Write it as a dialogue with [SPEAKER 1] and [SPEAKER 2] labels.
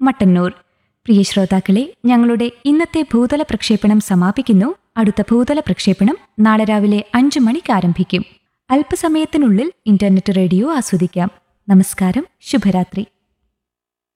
[SPEAKER 1] മട്ടന്നൂർ. പ്രിയ ശ്രോതാക്കളെ, ഞങ്ങളുടെ ഇന്നത്തെ ഭൂതല പ്രക്ഷേപണം സമാപിക്കുന്നു. അടുത്ത ഭൂതല പ്രക്ഷേപണം നാളെ രാവിലെ 5 മണിക്ക് ആരംഭിക്കും. അല്പസമയത്തിനുള്ളിൽ ഇന്റർനെറ്റ് റേഡിയോ ആസ്വദിക്കാം. നമസ്കാരം, ശുഭരാത്രി.